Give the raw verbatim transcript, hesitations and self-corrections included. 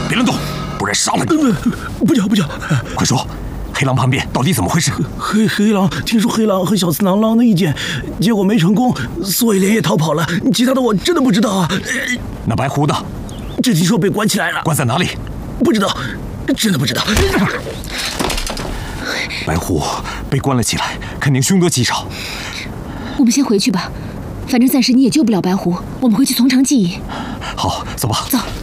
别乱动，不然杀了你！ 不不叫不叫， 快说，黑狼叛变到底怎么回事？ 黑黑狼听说黑狼和小次郎狼的意见，结果没成功，所以连夜逃跑了。其他的我真的不知道啊。 那白狐呢？ 只听说被关起来了。 关在哪里？ 不知道，真的不知道。 白狐被关了起来，肯定凶多吉少。 我们先回去吧，反正暂时你也救不了白狐，我们回去从长计议。 好，走吧。 走。